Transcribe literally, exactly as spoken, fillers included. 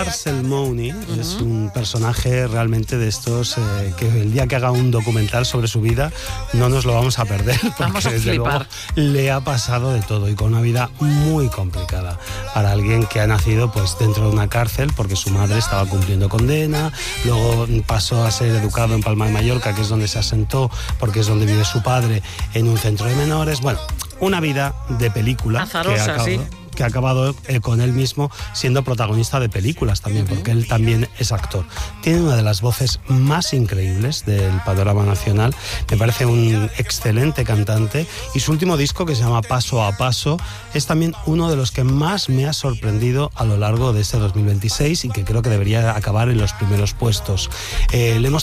Parcel Mooney uh-huh. es un personaje realmente de estos eh, que el día que haga un documental sobre su vida no nos lo vamos a perder, porque vamos a desde flipar. luego le ha pasado de todo y con una vida muy complicada para alguien que ha nacido pues dentro de una cárcel porque su madre estaba cumpliendo condena, luego pasó a ser educado en Palma de Mallorca, que es donde se asentó porque es donde vive su padre, en un centro de menores. Bueno, una vida de película azarosa, que ha acabado, sí. que ha acabado eh, con él mismo siendo protagonista de películas también, porque él también es actor. Tiene una de las voces más increíbles del panorama nacional, me parece un excelente cantante y su último disco, que se llama Paso a Paso, es también uno de los que más me ha sorprendido a lo largo de este dos mil veintiséis y que creo que debería acabar en los primeros puestos. Eh, le hemos